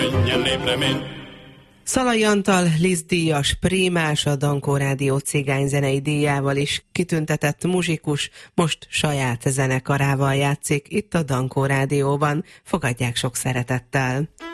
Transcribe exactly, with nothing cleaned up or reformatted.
Szalai Antal Liszt-díjas prímás, a Dankó Rádió cigányzenei díjával is kitüntetett muzsikus most saját zenekarával játszik itt a Dankó Rádióban. Fogadják sok szeretettel!